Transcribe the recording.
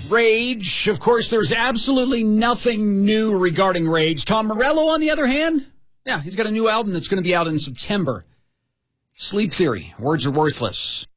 Rage. Of course, there's absolutely nothing new regarding Rage. Tom Morello, on the other hand, yeah, he's got a new album that's going to be out in September. Sleep Theory, Words Are Worthless.